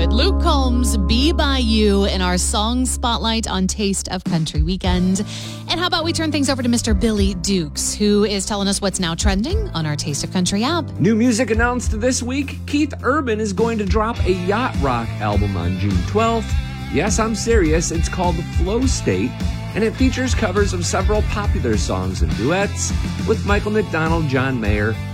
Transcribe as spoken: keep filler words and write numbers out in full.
with Luke Combs, Be By You, in our song spotlight on Taste of Country Weekend. And how about we turn things over to Mister Billy Dukes, who is telling us what's now trending on our Taste of Country app. New music announced this week. Keith Urban is going to drop a yacht rock album on June twelfth. Yes, I'm serious. It's called Flow State, and it features covers of several popular songs and duets with Michael McDonald, John Mayer,